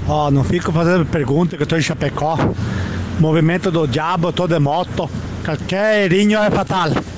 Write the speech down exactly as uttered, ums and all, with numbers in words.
Ó, não fico fazendo pergunta que eu tô em Chapecó. Movimento do diabo, tô de moto. Qualquer erinho é fatal.